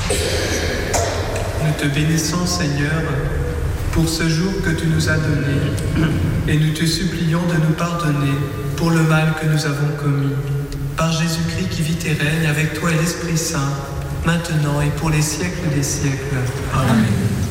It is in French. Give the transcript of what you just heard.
Nous te bénissons, Seigneur, pour ce jour que tu nous as donné, et nous te supplions de nous pardonner pour le mal que nous avons commis. Par Jésus-Christ qui vit et règne avec toi et l'Esprit Saint, maintenant et pour les siècles des siècles. Amen.